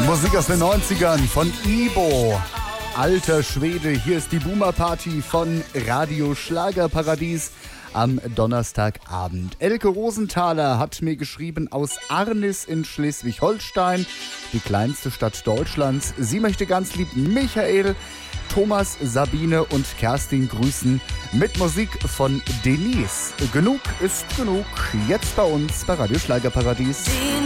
Musik aus den 90ern von Ibo. Alter Schwede, hier ist die Boomer-Party von Radio Schlagerparadies am Donnerstagabend. Elke Rosenthaler hat mir geschrieben aus Arnis in Schleswig-Holstein, die kleinste Stadt Deutschlands. Sie möchte ganz lieb Michael, Thomas, Sabine und Kerstin grüßen mit Musik von Denise. Genug ist genug, jetzt bei uns bei Radio Schlagerparadies.